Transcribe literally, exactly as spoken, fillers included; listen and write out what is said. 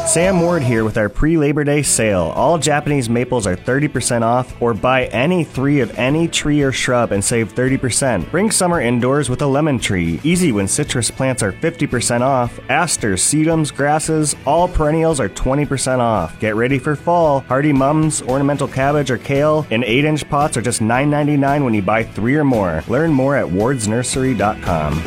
Sam Ward here with our pre-Labor Day sale. All Japanese maples are thirty percent off, or buy any three of any tree or shrub and save thirty percent. Bring summer indoors with a lemon tree. Easy when citrus plants are fifty percent off. Asters, sedums, grasses, all perennials are twenty percent off. Get ready for fall. Hardy mums, ornamental cabbage, or kale in eight inch pots are just nine ninety-nine when you buy three or more. Learn more at wards nursery dot com.